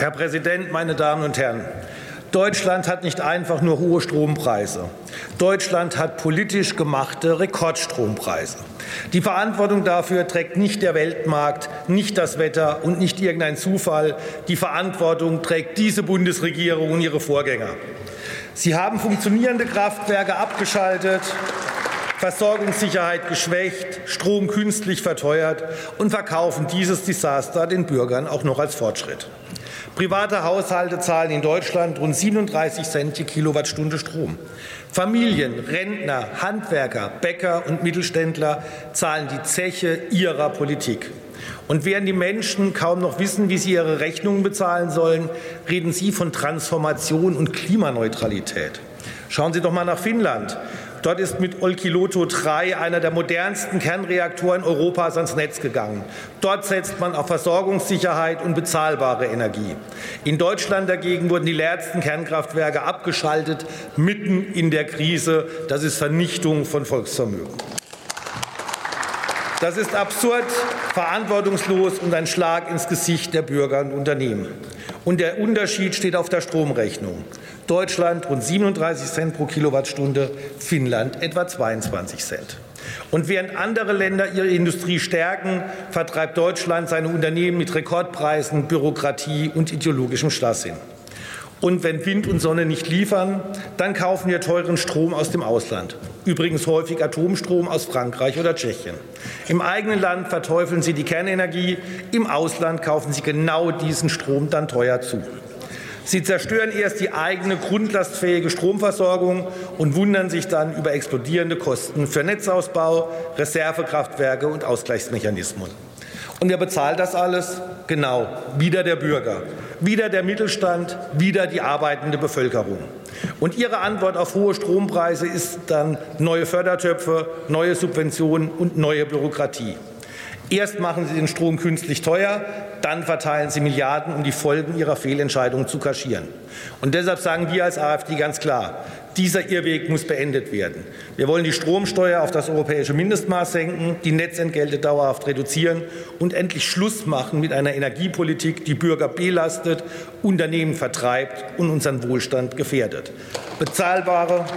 Herr Präsident, meine Damen und Herren! Deutschland hat nicht einfach nur hohe Strompreise. Deutschland hat politisch gemachte Rekordstrompreise. Die Verantwortung dafür trägt nicht der Weltmarkt, nicht das Wetter und nicht irgendein Zufall. Die Verantwortung trägt diese Bundesregierung und ihre Vorgänger. Sie haben funktionierende Kraftwerke abgeschaltet, Versorgungssicherheit geschwächt, Strom künstlich verteuert und verkaufen dieses Desaster den Bürgern auch noch als Fortschritt. Private Haushalte zahlen in Deutschland rund 37 Cent je Kilowattstunde Strom. Familien, Rentner, Handwerker, Bäcker und Mittelständler zahlen die Zeche ihrer Politik. Und während die Menschen kaum noch wissen, wie sie ihre Rechnungen bezahlen sollen, reden Sie von Transformation und Klimaneutralität. Schauen Sie doch mal nach Finnland. Dort ist mit Olkiluoto 3 einer der modernsten Kernreaktoren Europas ans Netz gegangen. Dort setzt man auf Versorgungssicherheit und bezahlbare Energie. In Deutschland dagegen wurden die letzten Kernkraftwerke abgeschaltet, mitten in der Krise. Das ist Vernichtung von Volksvermögen. Das ist absurd, verantwortungslos und ein Schlag ins Gesicht der Bürger und Unternehmen. Und der Unterschied steht auf der Stromrechnung. Deutschland rund 37 Cent pro Kilowattstunde, Finnland etwa 22 Cent. Und während andere Länder ihre Industrie stärken, vertreibt Deutschland seine Unternehmen mit Rekordpreisen, Bürokratie und ideologischem Starrsinn. Und wenn Wind und Sonne nicht liefern, dann kaufen wir teuren Strom aus dem Ausland. Übrigens häufig Atomstrom aus Frankreich oder Tschechien. Im eigenen Land verteufeln Sie die Kernenergie, im Ausland kaufen Sie genau diesen Strom dann teuer zu. Sie zerstören erst die eigene grundlastfähige Stromversorgung und wundern sich dann über explodierende Kosten für Netzausbau, Reservekraftwerke und Ausgleichsmechanismen. Und wer bezahlt das alles? Genau, wieder der Bürger, wieder der Mittelstand, wieder die arbeitende Bevölkerung. Und Ihre Antwort auf hohe Strompreise ist dann neue Fördertöpfe, neue Subventionen und neue Bürokratie. Erst machen Sie den Strom künstlich teuer, dann verteilen Sie Milliarden, um die Folgen Ihrer Fehlentscheidungen zu kaschieren. Und deshalb sagen wir als AfD ganz klar, dieser Irrweg muss beendet werden. Wir wollen die Stromsteuer auf das europäische Mindestmaß senken, die Netzentgelte dauerhaft reduzieren und endlich Schluss machen mit einer Energiepolitik, die Bürger belastet, Unternehmen vertreibt und unseren Wohlstand gefährdet. Bezahlbare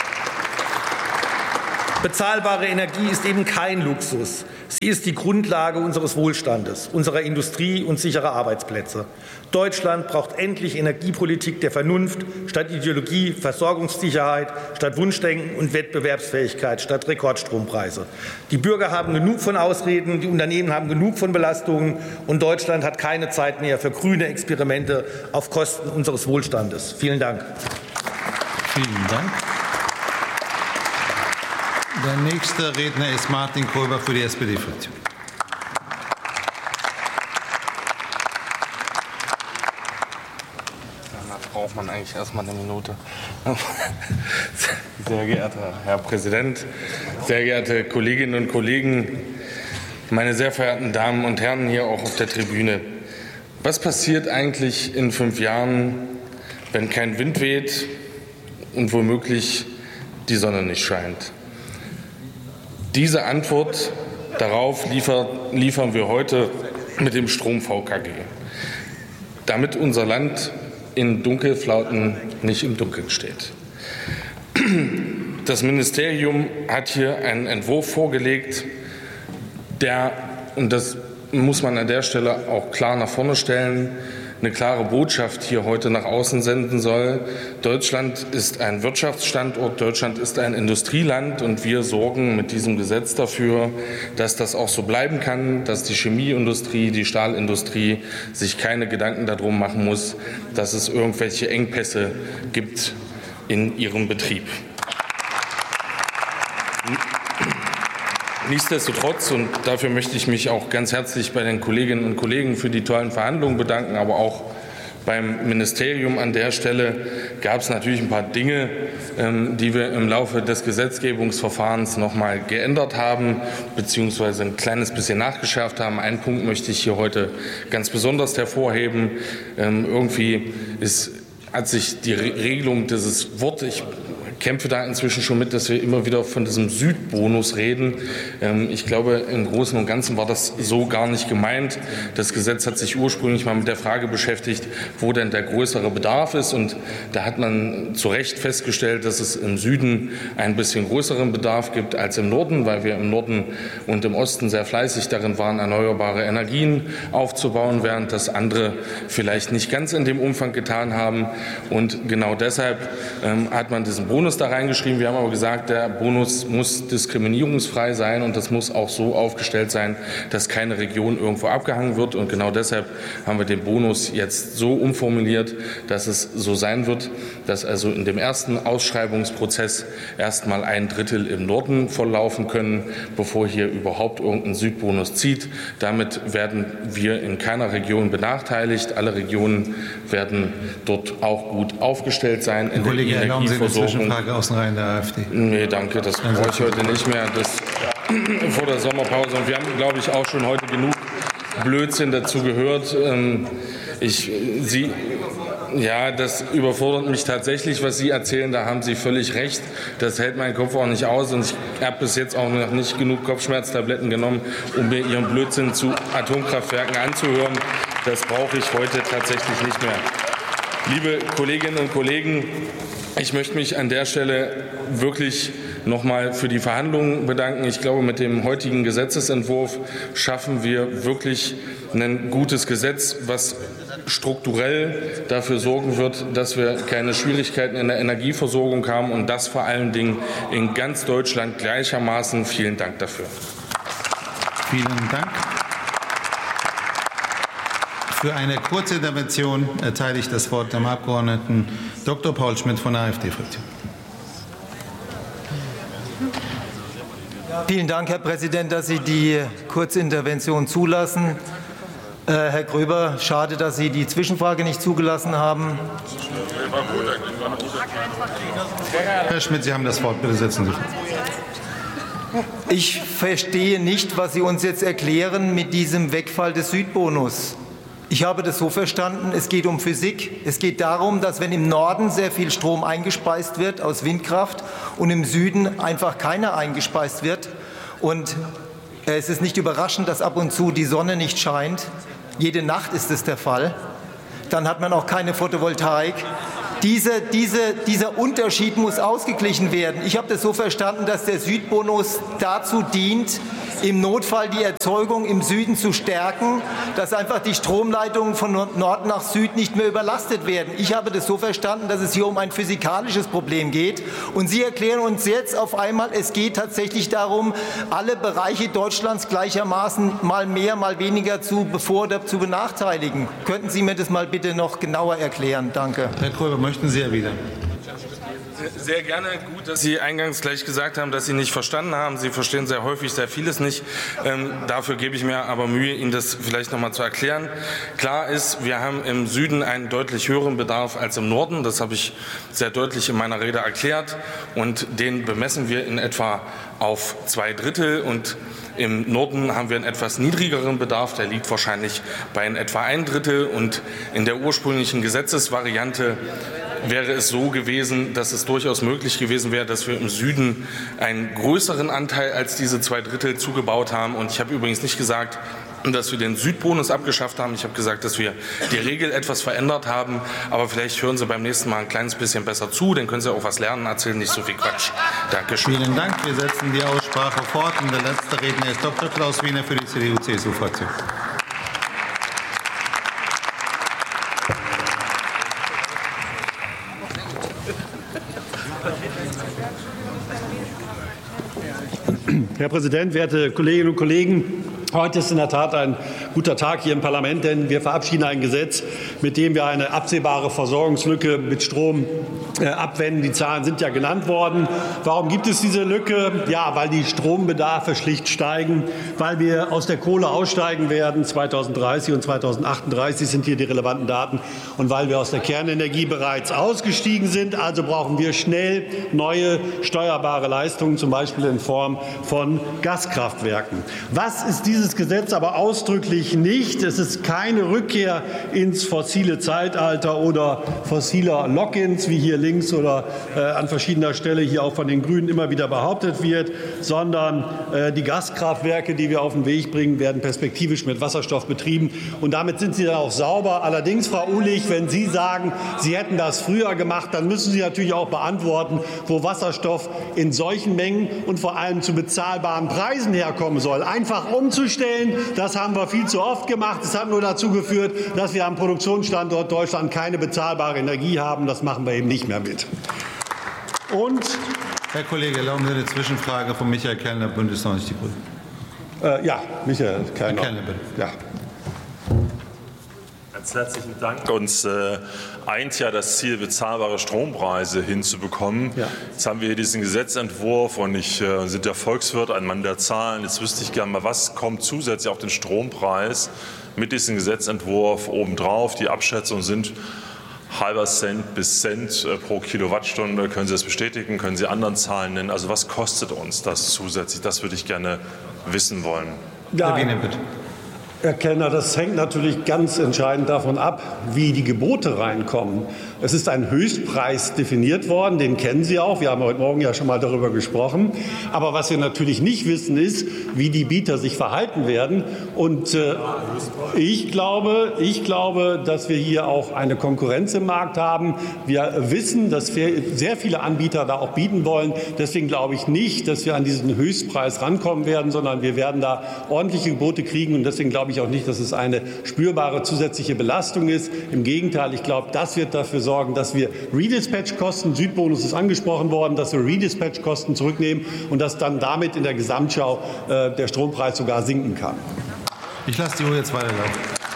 Energie ist eben kein Luxus. Sie ist die Grundlage unseres Wohlstandes, unserer Industrie und sicherer Arbeitsplätze. Deutschland braucht endlich Energiepolitik der Vernunft statt Ideologie, Versorgungssicherheit statt Wunschdenken und Wettbewerbsfähigkeit statt Rekordstrompreise. Die Bürger haben genug von Ausreden, die Unternehmen haben genug von Belastungen und Deutschland hat keine Zeit mehr für grüne Experimente auf Kosten unseres Wohlstandes. Vielen Dank. Vielen Dank. Der nächste Redner ist Martin Kolber für die SPD-Fraktion. Da braucht man eigentlich erstmal eine Minute. Sehr geehrter Herr Präsident, sehr geehrte Kolleginnen und Kollegen, meine sehr verehrten Damen und Herren hier auch auf der Tribüne. Was passiert eigentlich in 5 Jahren, wenn kein Wind weht und womöglich die Sonne nicht scheint? Diese Antwort darauf liefern wir heute mit dem Strom-VKG, damit unser Land in Dunkelflauten nicht im Dunkeln steht. Das Ministerium hat hier einen Entwurf vorgelegt, der, und das muss man an der Stelle auch klar nach vorne stellen, eine klare Botschaft hier heute nach außen senden soll. Deutschland ist ein Wirtschaftsstandort, Deutschland ist ein Industrieland und wir sorgen mit diesem Gesetz dafür, dass das auch so bleiben kann, dass die Chemieindustrie, die Stahlindustrie sich keine Gedanken darum machen muss, dass es irgendwelche Engpässe gibt in ihrem Betrieb. Nichtsdestotrotz, und dafür möchte ich mich auch ganz herzlich bei den Kolleginnen und Kollegen für die tollen Verhandlungen bedanken, aber auch beim Ministerium an der Stelle gab es natürlich ein paar Dinge, die wir im Laufe des Gesetzgebungsverfahrens noch mal geändert haben bzw. ein kleines bisschen nachgeschärft haben. Einen Punkt möchte ich hier heute ganz besonders hervorheben. Irgendwie hat sich die Regelung dieses Wort, ich kämpfe da inzwischen schon mit, dass wir immer wieder von diesem Südbonus reden. Ich glaube, im Großen und Ganzen war das so gar nicht gemeint. Das Gesetz hat sich ursprünglich mal mit der Frage beschäftigt, wo denn der größere Bedarf ist. Und da hat man zu Recht festgestellt, dass es im Süden ein bisschen größeren Bedarf gibt als im Norden, weil wir im Norden und im Osten sehr fleißig darin waren, erneuerbare Energien aufzubauen, während das andere vielleicht nicht ganz in dem Umfang getan haben. Und genau deshalb hat man diesen Bonus da reingeschrieben. Wir haben aber gesagt, der Bonus muss diskriminierungsfrei sein und das muss auch so aufgestellt sein, dass keine Region irgendwo abgehangen wird. Und genau deshalb haben wir den Bonus jetzt so umformuliert, dass es so sein wird, dass also in dem ersten Ausschreibungsprozess erst mal 1/3 im Norden volllaufen können, bevor hier überhaupt irgendein Südbonus zieht. Damit werden wir in keiner Region benachteiligt. Alle Regionen werden dort auch gut aufgestellt sein in der Energieversorgung. Zwischenfrage aus den Reihen der AfD. Nee, danke, das brauche ich heute nicht mehr. Das vor der Sommerpause. Und wir haben, glaube ich, auch schon heute genug Blödsinn dazu gehört. Ja, das überfordert mich tatsächlich, was Sie erzählen. Da haben Sie völlig recht. Das hält mein Kopf auch nicht aus. Und ich habe bis jetzt auch noch nicht genug Kopfschmerztabletten genommen, um mir Ihren Blödsinn zu Atomkraftwerken anzuhören. Das brauche ich heute tatsächlich nicht mehr. Liebe Kolleginnen und Kollegen, ich möchte mich an der Stelle wirklich noch mal für die Verhandlungen bedanken. Ich glaube, mit dem heutigen Gesetzesentwurf schaffen wir wirklich ein gutes Gesetz, was strukturell dafür sorgen wird, dass wir keine Schwierigkeiten in der Energieversorgung haben und das vor allen Dingen in ganz Deutschland gleichermaßen. Vielen Dank dafür. Vielen Dank. Für eine kurze Intervention erteile ich das Wort dem Abgeordneten Dr. Paul Schmidt von der AfD-Fraktion. Vielen Dank, Herr Präsident, dass Sie die Kurzintervention zulassen. Herr Gröber, schade, dass Sie die Zwischenfrage nicht zugelassen haben. Herr Schmidt, Sie haben das Wort. Bitte setzen Sie sich. Ich verstehe nicht, was Sie uns jetzt erklären mit diesem Wegfall des Südbonus. Ich habe das so verstanden, es geht um Physik. Es geht darum, dass wenn im Norden sehr viel Strom eingespeist wird aus Windkraft und im Süden einfach keiner eingespeist wird. Und es ist nicht überraschend, dass ab und zu die Sonne nicht scheint. Jede Nacht ist es der Fall. Dann hat man auch keine Photovoltaik. Dieser Unterschied muss ausgeglichen werden. Ich habe das so verstanden, dass der Südbonus dazu dient, im Notfall die Erzeugung im Süden zu stärken, dass einfach die Stromleitungen von Nord nach Süd nicht mehr überlastet werden. Ich habe das so verstanden, dass es hier um ein physikalisches Problem geht. Und Sie erklären uns jetzt auf einmal, es geht tatsächlich darum, alle Bereiche Deutschlands gleichermaßen mal mehr, mal weniger zu benachteiligen. Könnten Sie mir das mal bitte noch genauer erklären? Danke. Herr Gröber, möchten Sie erwidern? Sehr gerne. Gut, dass Sie eingangs gleich gesagt haben, dass Sie nicht verstanden haben. Sie verstehen sehr häufig sehr vieles nicht. Dafür gebe ich mir aber Mühe, Ihnen das vielleicht noch mal zu erklären. Klar ist, wir haben im Süden einen deutlich höheren Bedarf als im Norden. Das habe ich sehr deutlich in meiner Rede erklärt. Und den bemessen wir in etwa auf 2/3. Und im Norden haben wir einen etwas niedrigeren Bedarf. Der liegt wahrscheinlich bei in etwa 1/3. Und in der ursprünglichen Gesetzesvariante wäre es so gewesen, dass es durchaus möglich gewesen wäre, dass wir im Süden einen größeren Anteil als diese 2/3 zugebaut haben. Und ich habe übrigens nicht gesagt, dass wir den Südbonus abgeschafft haben. Ich habe gesagt, dass wir die Regel etwas verändert haben. Aber vielleicht hören Sie beim nächsten Mal ein kleines bisschen besser zu. Dann können Sie auch was lernen, erzählen nicht so viel Quatsch. Dankeschön. Vielen Dank. Wir setzen die Aussprache fort. Und der letzte Redner ist Dr. Klaus Wiener für die CDU-CSU-Fraktion. Herr Präsident, werte Kolleginnen und Kollegen! Heute ist in der Tat ein guter Tag hier im Parlament, denn wir verabschieden ein Gesetz, mit dem wir eine absehbare Versorgungslücke mit Strom abwenden. Die Zahlen sind ja genannt worden. Warum gibt es diese Lücke? Ja, weil die Strombedarfe schlicht steigen, weil wir aus der Kohle aussteigen werden. 2030 und 2038 sind hier die relevanten Daten. Und weil wir aus der Kernenergie bereits ausgestiegen sind. Also brauchen wir schnell neue steuerbare Leistungen, zum Beispiel in Form von Gaskraftwerken. Was ist dieses Gesetz aber ausdrücklich natürlich nicht. Es ist keine Rückkehr ins fossile Zeitalter oder fossiler Lock-ins, wie hier links oder an verschiedener Stelle hier auch von den Grünen immer wieder behauptet wird, sondern die Gaskraftwerke, die wir auf den Weg bringen, werden perspektivisch mit Wasserstoff betrieben. Und damit sind sie dann auch sauber. Allerdings, Frau Uhlich, wenn Sie sagen, Sie hätten das früher gemacht, dann müssen Sie natürlich auch beantworten, wo Wasserstoff in solchen Mengen und vor allem zu bezahlbaren Preisen herkommen soll. Einfach umzustellen, das haben wir viel zu oft gemacht. Es hat nur dazu geführt, dass wir am Produktionsstandort Deutschland keine bezahlbare Energie haben. Das machen wir eben nicht mehr mit. Und Herr Kollege, erlauben Sie eine Zwischenfrage von Michael Kellner, Bündnis 90 Die Grünen. Ja, Michael Kellner. Herr Kellner, bitte. Ja. Ganz herzlichen Dank. Uns eint ja das Ziel, bezahlbare Strompreise hinzubekommen. Ja. Jetzt haben wir hier diesen Gesetzentwurf und ich sind der Volkswirt, ein Mann der Zahlen. Jetzt wüsste ich gerne mal, was kommt zusätzlich auf den Strompreis mit diesem Gesetzentwurf obendrauf? Die Abschätzungen sind halber Cent bis Cent pro Kilowattstunde. Können Sie das bestätigen? Können Sie anderen Zahlen nennen? Also was kostet uns das zusätzlich? Das würde ich gerne wissen wollen. Ja. Herr Wiene, bitte. Herr Kellner, das hängt natürlich ganz entscheidend davon ab, wie die Gebote reinkommen. Es ist ein Höchstpreis definiert worden, den kennen Sie auch. Wir haben heute Morgen ja schon mal darüber gesprochen. Aber was wir natürlich nicht wissen, ist, wie die Bieter sich verhalten werden. Und ich glaube, dass wir hier auch eine Konkurrenz im Markt haben. Wir wissen, dass wir sehr viele Anbieter da auch bieten wollen. Deswegen glaube ich nicht, dass wir an diesen Höchstpreis rankommen werden, sondern wir werden da ordentliche Gebote kriegen. Und deswegen glaube ich auch nicht, dass es eine spürbare zusätzliche Belastung ist. Im Gegenteil, ich glaube, das wird dafür sorgen, dass wir Redispatch-Kosten, Südbonus ist angesprochen worden, dass wir Redispatch-Kosten zurücknehmen und dass dann damit in der Gesamtschau der Strompreis sogar sinken kann. Ich lasse die Uhr jetzt weiterlaufen.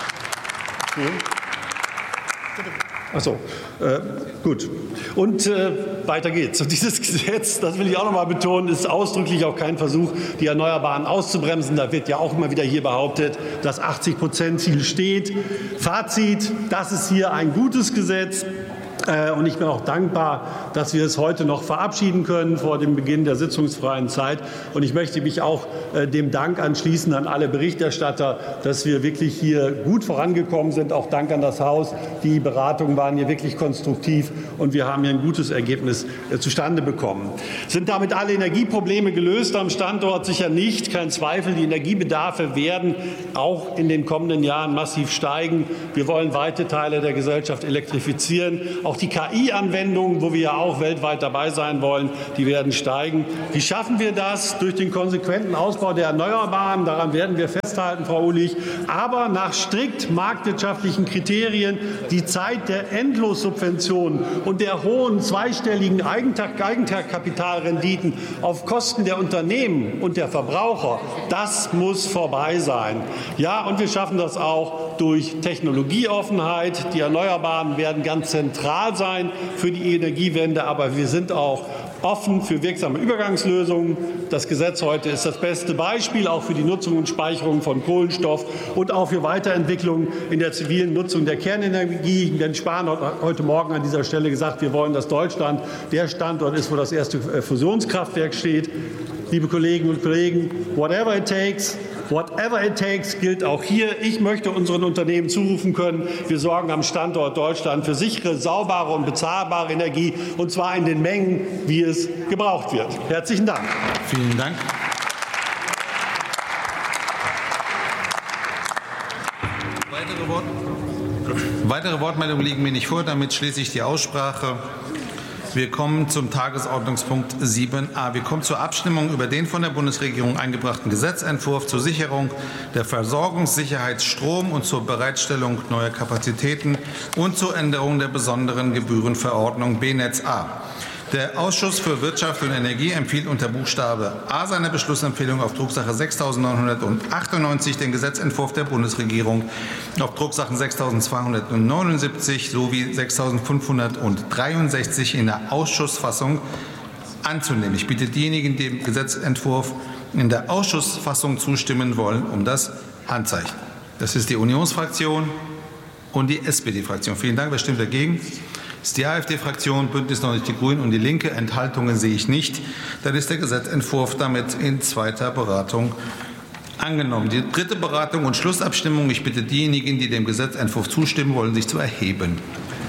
Ach so, gut. Und weiter geht's. Und dieses Gesetz, das will ich auch noch mal betonen, ist ausdrücklich auch kein Versuch, die Erneuerbaren auszubremsen. Da wird ja auch immer wieder hier behauptet, das 80%-Ziel steht. Fazit, das ist hier ein gutes Gesetz. Und ich bin auch dankbar, dass wir es heute noch verabschieden können vor dem Beginn der sitzungsfreien Zeit. Und ich möchte mich auch dem Dank anschließen an alle Berichterstatter, dass wir wirklich hier gut vorangekommen sind. Auch Dank an das Haus. Die Beratungen waren hier wirklich konstruktiv und wir haben hier ein gutes Ergebnis zustande bekommen. Sind damit alle Energieprobleme gelöst am Standort? Sicher nicht. Kein Zweifel. Die Energiebedarfe werden auch in den kommenden Jahren massiv steigen. Wir wollen weite Teile der Gesellschaft elektrifizieren. Auch die KI-Anwendungen, wo wir ja auch weltweit dabei sein wollen, die werden steigen. Wie schaffen wir das? Durch den konsequenten Ausbau der Erneuerbaren. Daran werden wir festhalten, Frau Uhlich. Aber nach strikt marktwirtschaftlichen Kriterien. Die Zeit der Endlossubventionen und der hohen zweistelligen Eigenkapitalrenditen auf Kosten der Unternehmen und der Verbraucher, das muss vorbei sein. Ja, und wir schaffen das auch durch Technologieoffenheit. Die Erneuerbaren werden ganz zentral sein für die Energiewende, aber wir sind auch offen für wirksame Übergangslösungen. Das Gesetz heute ist das beste Beispiel, auch für die Nutzung und Speicherung von Kohlenstoff und auch für Weiterentwicklung in der zivilen Nutzung der Kernenergie. Jens Spahn hat heute Morgen an dieser Stelle gesagt, wir wollen, dass Deutschland der Standort ist, wo das erste Fusionskraftwerk steht. Liebe Kolleginnen und Kollegen, whatever it takes gilt auch hier. Ich möchte unseren Unternehmen zurufen können, wir sorgen am Standort Deutschland für sichere, saubere und bezahlbare Energie, und zwar in den Mengen, wie es gebraucht wird. Herzlichen Dank. Vielen Dank. Weitere Wortmeldungen liegen mir nicht vor. Damit schließe ich die Aussprache. Wir kommen zum Tagesordnungspunkt 7a. Wir kommen zur Abstimmung über den von der Bundesregierung eingebrachten Gesetzentwurf zur Sicherung der Versorgungssicherheit Strom und zur Bereitstellung neuer Kapazitäten und zur Änderung der besonderen Gebührenverordnung B-Netz A. Der Ausschuss für Wirtschaft und Energie empfiehlt unter Buchstabe A seiner Beschlussempfehlung auf Drucksache 6.998 den Gesetzentwurf der Bundesregierung auf Drucksachen 6.279 sowie 6.563 in der Ausschussfassung anzunehmen. Ich bitte diejenigen, die dem Gesetzentwurf in der Ausschussfassung zustimmen wollen, um das Handzeichen. Das ist die Unionsfraktion und die SPD-Fraktion. Vielen Dank. Wer stimmt dagegen? Das ist die AfD-Fraktion, Bündnis 90 Die Grünen und die Linke. Enthaltungen sehe ich nicht. Dann ist der Gesetzentwurf damit in zweiter Beratung Angenommen. Die dritte Beratung und Schlussabstimmung. Ich bitte diejenigen, die dem Gesetzentwurf zustimmen wollen, sich zu erheben.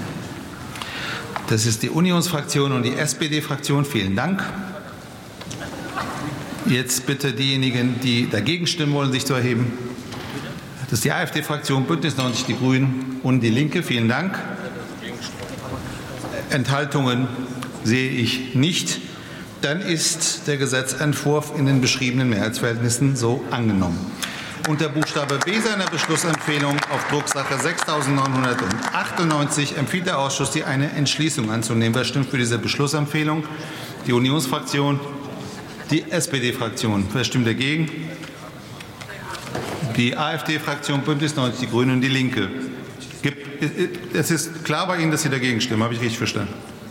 Das ist die Unionsfraktion und die SPD-Fraktion. Vielen Dank. Jetzt bitte diejenigen, die dagegen stimmen wollen, sich zu erheben. Das ist die AfD-Fraktion, Bündnis 90, die Grünen und die Linke. Vielen Dank. Enthaltungen sehe ich nicht. Dann ist der Gesetzentwurf in den beschriebenen Mehrheitsverhältnissen so angenommen. Unter Buchstabe B seiner Beschlussempfehlung auf Drucksache 6.998 empfiehlt der Ausschuss, eine Entschließung anzunehmen. Wer stimmt für diese Beschlussempfehlung? Die Unionsfraktion, die SPD-Fraktion. Wer stimmt dagegen? Die AfD-Fraktion, Bündnis 90, die Grünen und die Linke. Es ist klar bei Ihnen, dass Sie dagegen stimmen. Habe ich richtig verstanden?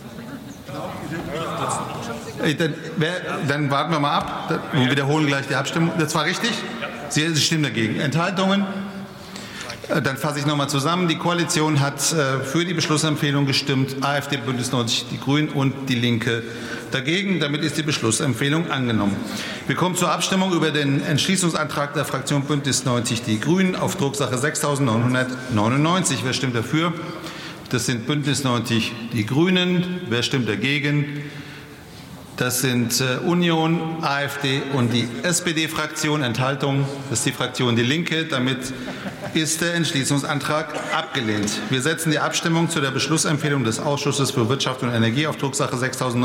Dann warten wir mal ab und wiederholen gleich die Abstimmung. Das war richtig? Sie stimmen dagegen. Enthaltungen? Dann fasse ich noch mal zusammen. Die Koalition hat für die Beschlussempfehlung gestimmt. AfD, Bündnis 90, die Grünen und die Linke dagegen. Damit ist die Beschlussempfehlung angenommen. Wir kommen zur Abstimmung über den Entschließungsantrag der Fraktion Bündnis 90, die Grünen auf Drucksache 6.999. Wer stimmt dafür? Das sind Bündnis 90, die Grünen. Wer stimmt dagegen? Das sind Union, AfD und die SPD-Fraktion. Enthaltung, das ist die Fraktion Die Linke. Damit ist der Entschließungsantrag abgelehnt. Wir setzen die Abstimmung zu der Beschlussempfehlung des Ausschusses für Wirtschaft und Energie auf Drucksache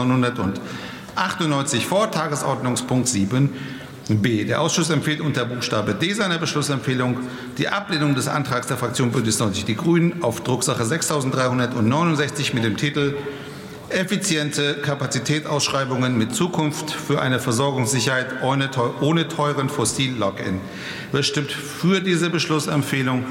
6.998 vor, Tagesordnungspunkt 7b. Der Ausschuss empfiehlt unter Buchstabe D seiner Beschlussempfehlung die Ablehnung des Antrags der Fraktion Bündnis 90 Die Grünen auf Drucksache 6.369 mit dem Titel Effiziente Kapazitätsausschreibungen mit Zukunft für eine Versorgungssicherheit ohne teuren Fossil-Login. Wer stimmt für diese Beschlussempfehlung?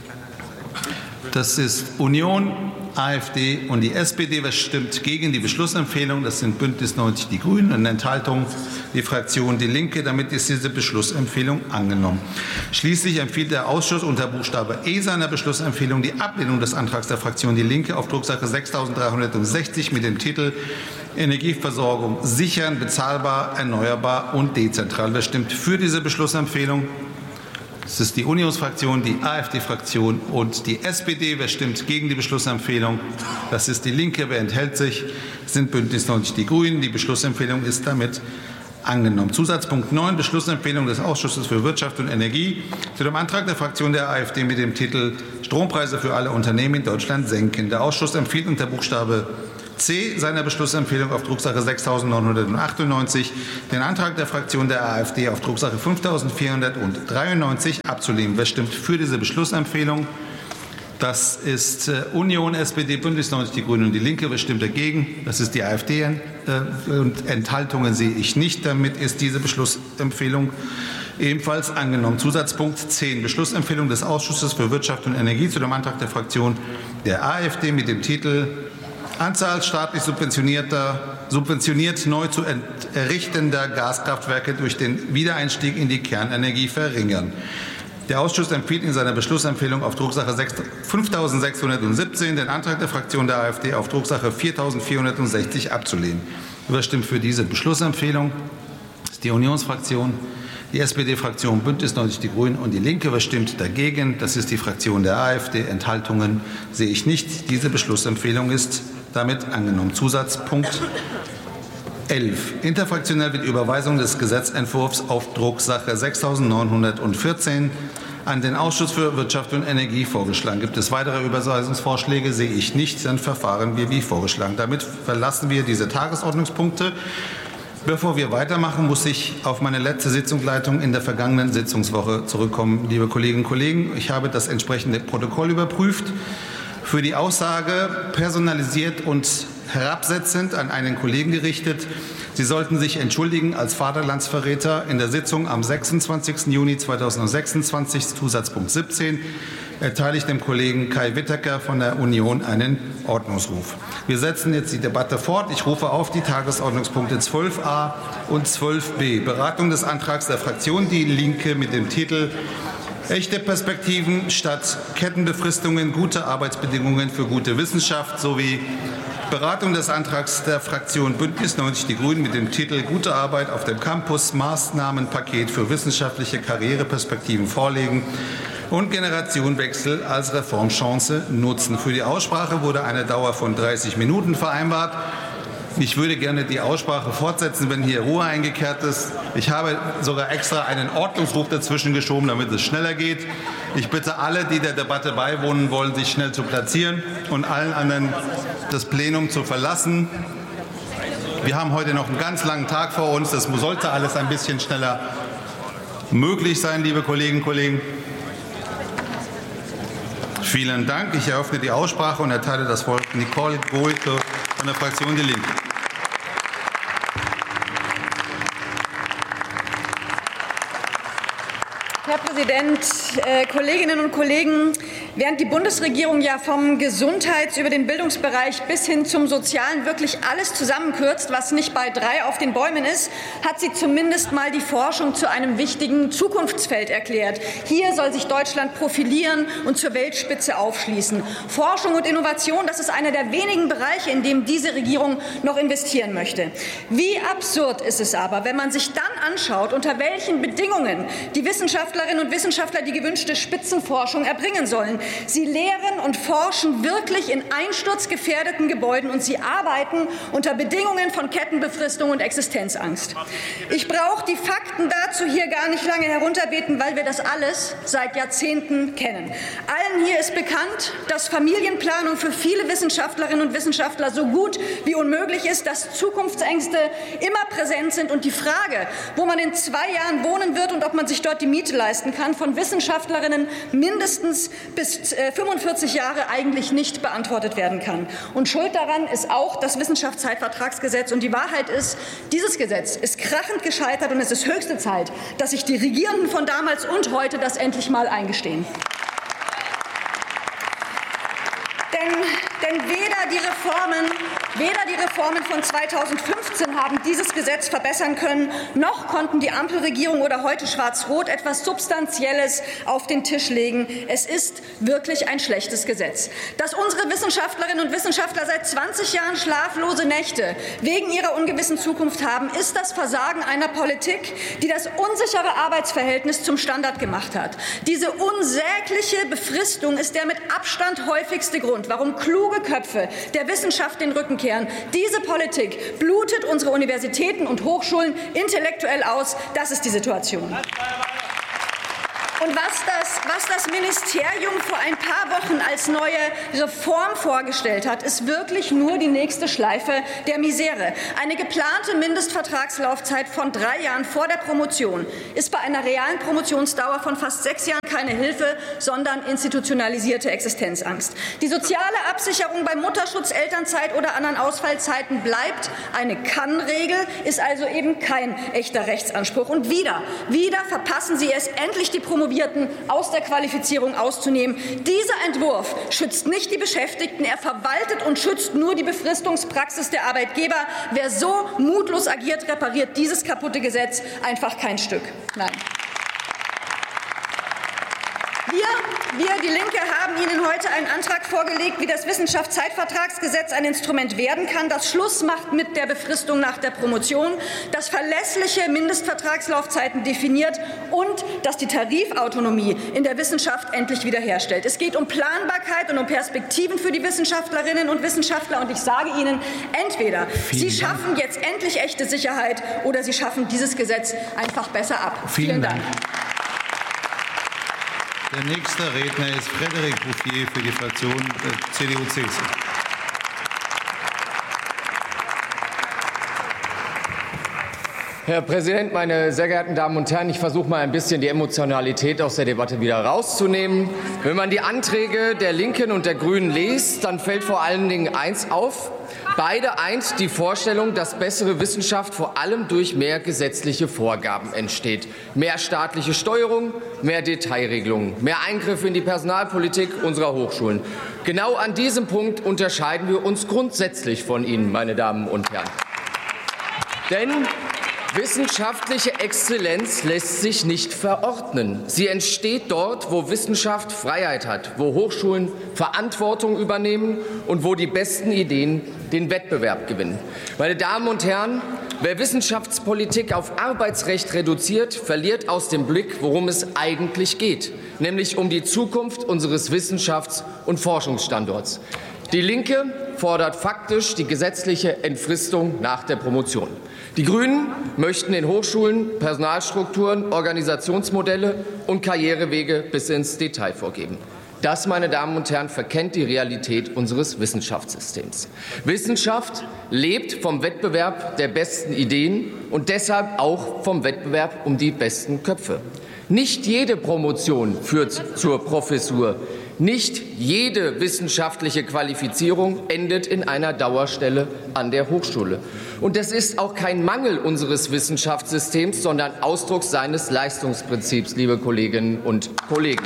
Das ist Union, AfD und die SPD. Wer stimmt gegen die Beschlussempfehlung? Das sind Bündnis 90 die Grünen und Enthaltung die Fraktion Die Linke. Damit ist diese Beschlussempfehlung angenommen. Schließlich empfiehlt der Ausschuss unter Buchstabe E seiner Beschlussempfehlung die Ablehnung des Antrags der Fraktion Die Linke auf Drucksache 6.360 mit dem Titel Energieversorgung sichern, bezahlbar, erneuerbar und dezentral. Wer stimmt für diese Beschlussempfehlung? Das ist die Unionsfraktion, die AfD-Fraktion und die SPD. Wer stimmt gegen die Beschlussempfehlung? Das ist die Linke. Wer enthält sich? Das sind Bündnis 90 die Grünen. Die Beschlussempfehlung ist damit angenommen. Zusatzpunkt 9, Beschlussempfehlung des Ausschusses für Wirtschaft und Energie zu dem Antrag der Fraktion der AfD mit dem Titel Strompreise für alle Unternehmen in Deutschland senken. Der Ausschuss empfiehlt unter Buchstabe C seiner Beschlussempfehlung auf Drucksache 6.998 den Antrag der Fraktion der AfD auf Drucksache 5.493 abzulehnen. Wer stimmt für diese Beschlussempfehlung? Das ist Union, SPD, Bündnis 90, die Grünen und die Linke. Wer stimmt dagegen? Das ist die AfD. Und Enthaltungen sehe ich nicht. Damit ist diese Beschlussempfehlung ebenfalls angenommen. Zusatzpunkt 10. Beschlussempfehlung des Ausschusses für Wirtschaft und Energie zu dem Antrag der Fraktion der AfD mit dem Titel Anzahl staatlich subventioniert neu zu errichtender Gaskraftwerke durch den Wiedereinstieg in die Kernenergie verringern. Der Ausschuss empfiehlt in seiner Beschlussempfehlung auf Drucksache 5.617 den Antrag der Fraktion der AfD auf Drucksache 4.460 abzulehnen. Wer stimmt für diese Beschlussempfehlung? Das ist die Unionsfraktion, die SPD-Fraktion, Bündnis 90 die Grünen und die Linke. Wer stimmt dagegen? Das ist die Fraktion der AfD. Enthaltungen sehe ich nicht. Diese Beschlussempfehlung ist damit angenommen. Zusatzpunkt 11. Interfraktionell wird die Überweisung des Gesetzentwurfs auf Drucksache 6.914 an den Ausschuss für Wirtschaft und Energie vorgeschlagen. Gibt es weitere Überweisungsvorschläge? Sehe ich nicht. Dann verfahren wir wie vorgeschlagen. Damit verlassen wir diese Tagesordnungspunkte. Bevor wir weitermachen, muss ich auf meine letzte Sitzungsleitung in der vergangenen Sitzungswoche zurückkommen. Liebe Kolleginnen und Kollegen, ich habe das entsprechende Protokoll überprüft. Für die Aussage personalisiert und herabsetzend an einen Kollegen gerichtet, Sie sollten sich entschuldigen als Vaterlandsverräter in der Sitzung am 26. Juni 2026, Zusatzpunkt 17, erteile ich dem Kollegen Kai Whittaker von der Union einen Ordnungsruf. Wir setzen jetzt die Debatte fort. Ich rufe auf die Tagesordnungspunkte 12a und 12b. Beratung des Antrags der Fraktion Die Linke mit dem Titel echte Perspektiven statt Kettenbefristungen, gute Arbeitsbedingungen für gute Wissenschaft sowie Beratung des Antrags der Fraktion Bündnis 90 Die Grünen mit dem Titel Gute Arbeit auf dem Campus, Maßnahmenpaket für wissenschaftliche Karriereperspektiven vorlegen und Generationenwechsel als Reformchance nutzen. Für die Aussprache wurde eine Dauer von 30 Minuten vereinbart. Ich würde gerne die Aussprache fortsetzen, wenn hier Ruhe eingekehrt ist. Ich habe sogar extra einen Ordnungsruf dazwischen geschoben, damit es schneller geht. Ich bitte alle, die der Debatte beiwohnen wollen, sich schnell zu platzieren und allen anderen das Plenum zu verlassen. Wir haben heute noch einen ganz langen Tag vor uns. Das sollte alles ein bisschen schneller möglich sein, liebe Kolleginnen und Kollegen. Vielen Dank. Ich eröffne die Aussprache und erteile das Wort Nicole Gohlke von der Fraktion Die Linke. Herr Präsident, Kolleginnen und Kollegen! Während die Bundesregierung ja vom Gesundheits- über den Bildungsbereich bis hin zum Sozialen wirklich alles zusammenkürzt, was nicht bei 3 auf den Bäumen ist, hat sie zumindest mal die Forschung zu einem wichtigen Zukunftsfeld erklärt. Hier soll sich Deutschland profilieren und zur Weltspitze aufschließen. Forschung und Innovation, das ist einer der wenigen Bereiche, in dem diese Regierung noch investieren möchte. Wie absurd ist es aber, wenn man sich dann anschaut, unter welchen Bedingungen die Wissenschaftlerinnen und Wissenschaftler die gewünschte Spitzenforschung erbringen sollen. Sie lehren und forschen wirklich in einsturzgefährdeten Gebäuden, und sie arbeiten unter Bedingungen von Kettenbefristung und Existenzangst. Ich brauche die Fakten dazu hier gar nicht lange herunterbeten, weil wir das alles seit Jahrzehnten kennen. Allen hier ist bekannt, dass Familienplanung für viele Wissenschaftlerinnen und Wissenschaftler so gut wie unmöglich ist, dass Zukunftsängste immer präsent sind und die Frage, wo man in 2 Jahren wohnen wird und ob man sich dort die Miete leisten kann, von Wissenschaftlerinnen mindestens bis 45 Jahre eigentlich nicht beantwortet werden kann. Und schuld daran ist auch das Wissenschaftszeitvertragsgesetz. Und die Wahrheit ist, dieses Gesetz ist krachend gescheitert, und es ist höchste Zeit, dass sich die Regierenden von damals und heute das endlich mal eingestehen. Denn weder die Reformen von 2015 haben dieses Gesetz verbessern können, noch konnten die Ampelregierung oder heute Schwarz-Rot etwas Substanzielles auf den Tisch legen. Es ist wirklich ein schlechtes Gesetz. Dass unsere Wissenschaftlerinnen und Wissenschaftler seit 20 Jahren schlaflose Nächte wegen ihrer ungewissen Zukunft haben, ist das Versagen einer Politik, die das unsichere Arbeitsverhältnis zum Standard gemacht hat. Diese unsägliche Befristung ist der mit Abstand häufigste Grund, warum kluge Köpfe der Wissenschaft den Rücken kehren. Diese Politik blutet unsere Universitäten und Hochschulen intellektuell aus. Das ist die Situation. Und was das Ministerium vor ein paar Wochen als neue Reform vorgestellt hat, ist wirklich nur die nächste Schleife der Misere. Eine geplante Mindestvertragslaufzeit von 3 Jahren vor der Promotion ist bei einer realen Promotionsdauer von fast 6 Jahren keine Hilfe, sondern institutionalisierte Existenzangst. Die soziale Absicherung bei Mutterschutz, Elternzeit oder anderen Ausfallzeiten bleibt eine Kann-Regel, ist also eben kein echter Rechtsanspruch. Und wieder verpassen Sie es, endlich die Promovierten aus der Qualifizierung auszunehmen. Dieser Entwurf schützt nicht die Beschäftigten, er verwaltet und schützt nur die Befristungspraxis der Arbeitgeber. Wer so mutlos agiert, repariert dieses kaputte Gesetz einfach kein Stück. Nein. Wir, die Linke, haben Ihnen heute einen Antrag vorgelegt, wie das Wissenschaftszeitvertragsgesetz ein Instrument werden kann, das Schluss macht mit der Befristung nach der Promotion, das verlässliche Mindestvertragslaufzeiten definiert und das die Tarifautonomie in der Wissenschaft endlich wiederherstellt. Es geht um Planbarkeit und um Perspektiven für die Wissenschaftlerinnen und Wissenschaftler. Und ich sage Ihnen, entweder Sie schaffen jetzt endlich echte Sicherheit oder Sie schaffen dieses Gesetz einfach besser ab. Vielen Dank. Der nächste Redner ist Frédéric Bouffier für die Fraktion CDU-CSU. Herr Präsident, meine sehr geehrten Damen und Herren! Ich versuche mal ein bisschen die Emotionalität aus der Debatte wieder rauszunehmen. Wenn man die Anträge der Linken und der Grünen liest, dann fällt vor allen Dingen eins auf. Beide eint die Vorstellung, dass bessere Wissenschaft vor allem durch mehr gesetzliche Vorgaben entsteht. Mehr staatliche Steuerung, mehr Detailregelungen, mehr Eingriffe in die Personalpolitik unserer Hochschulen. Genau an diesem Punkt unterscheiden wir uns grundsätzlich von Ihnen, meine Damen und Herren. Denn Wissenschaftliche Exzellenz lässt sich nicht verordnen. Sie entsteht dort, wo Wissenschaft Freiheit hat, wo Hochschulen Verantwortung übernehmen und wo die besten Ideen den Wettbewerb gewinnen. Meine Damen und Herren, wer Wissenschaftspolitik auf Arbeitsrecht reduziert, verliert aus dem Blick, worum es eigentlich geht, nämlich um die Zukunft unseres Wissenschafts- und Forschungsstandorts. Die Linke fordert faktisch die gesetzliche Entfristung nach der Promotion. Die Grünen möchten den Hochschulen Personalstrukturen, Organisationsmodelle und Karrierewege bis ins Detail vorgeben. Das, meine Damen und Herren, verkennt die Realität unseres Wissenschaftssystems. Wissenschaft lebt vom Wettbewerb der besten Ideen und deshalb auch vom Wettbewerb um die besten Köpfe. Nicht jede Promotion führt zur Professur. Nicht jede wissenschaftliche Qualifizierung endet in einer Dauerstelle an der Hochschule. Und das ist auch kein Mangel unseres Wissenschaftssystems, sondern Ausdruck seines Leistungsprinzips, liebe Kolleginnen und Kollegen.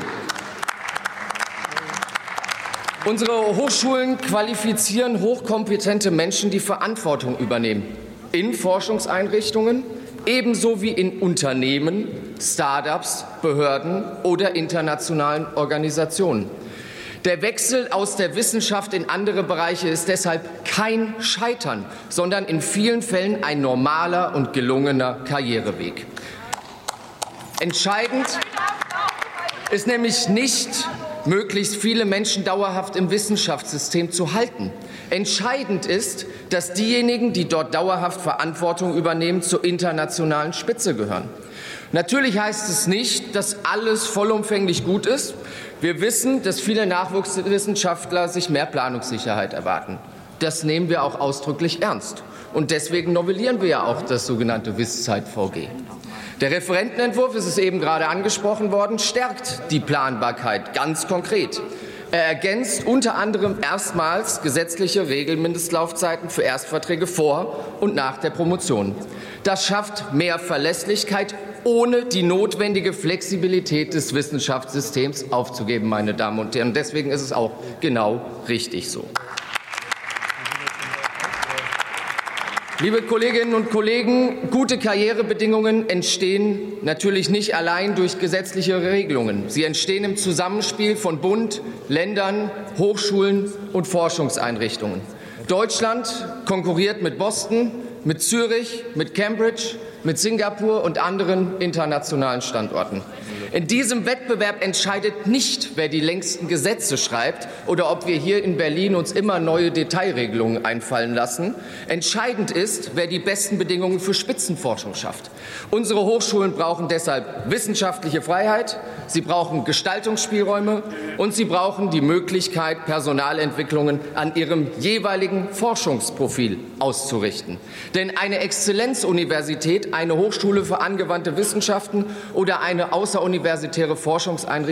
Unsere Hochschulen qualifizieren hochkompetente Menschen, die Verantwortung übernehmen in Forschungseinrichtungen, ebenso wie in Unternehmen, Start-ups, Behörden oder internationalen Organisationen. Der Wechsel aus der Wissenschaft in andere Bereiche ist deshalb kein Scheitern, sondern in vielen Fällen ein normaler und gelungener Karriereweg. Entscheidend ist nämlich nicht, möglichst viele Menschen dauerhaft im Wissenschaftssystem zu halten. Entscheidend ist, dass diejenigen, die dort dauerhaft Verantwortung übernehmen, zur internationalen Spitze gehören. Natürlich heißt es nicht, dass alles vollumfänglich gut ist. Wir wissen, dass viele Nachwuchswissenschaftler sich mehr Planungssicherheit erwarten. Das nehmen wir auch ausdrücklich ernst. Und deswegen novellieren wir ja auch das sogenannte WISS-Zeit-VG. Der Referentenentwurf, es ist eben gerade angesprochen worden, stärkt die Planbarkeit ganz konkret. Er ergänzt unter anderem erstmals gesetzliche Regelmindestlaufzeiten für Erstverträge vor und nach der Promotion. Das schafft mehr Verlässlichkeit, ohne die notwendige Flexibilität des Wissenschaftssystems aufzugeben, meine Damen und Herren. Deswegen ist es auch genau richtig so. Liebe Kolleginnen und Kollegen, gute Karrierebedingungen entstehen natürlich nicht allein durch gesetzliche Regelungen. Sie entstehen im Zusammenspiel von Bund, Ländern, Hochschulen und Forschungseinrichtungen. Deutschland konkurriert mit Boston, mit Zürich, mit Cambridge, mit Singapur und anderen internationalen Standorten. In diesem Wettbewerb entscheidet nicht, wer die längsten Gesetze schreibt oder ob wir hier in Berlin uns immer neue Detailregelungen einfallen lassen. Entscheidend ist, wer die besten Bedingungen für Spitzenforschung schafft. Unsere Hochschulen brauchen deshalb wissenschaftliche Freiheit, sie brauchen Gestaltungsspielräume und sie brauchen die Möglichkeit, Personalentwicklungen an ihrem jeweiligen Forschungsprofil auszurichten. Denn eine Exzellenzuniversität, eine Hochschule für angewandte Wissenschaften oder eine außeruniversitäre Forschungseinrichtung